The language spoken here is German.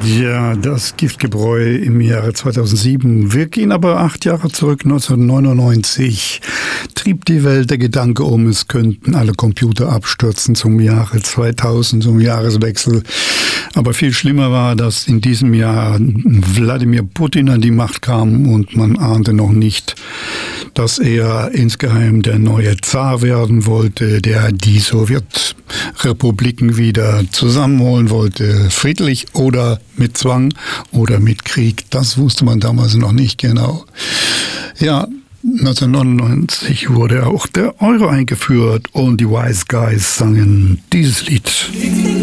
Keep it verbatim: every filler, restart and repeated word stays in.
Ja, das Giftgebräu im Jahre zweitausendsieben. Wir gehen aber acht Jahre zurück, neunzehnhundertneunundneunzig. Trieb die Welt der Gedanke um, es könnten alle Computer abstürzen zum Jahre zweitausend, zum Jahreswechsel. Aber viel schlimmer war, dass in diesem Jahr Wladimir Putin an die Macht kam und man ahnte noch nicht, dass er insgeheim der neue Zar werden wollte, der die Sowjetrepubliken wieder zusammenholen wollte, friedlich oder mit Zwang oder mit Krieg. Das wusste man damals noch nicht genau. Ja, neunzehnhundertneunundneunzig wurde auch der Euro eingeführt und die Wise Guys sangen dieses Lied.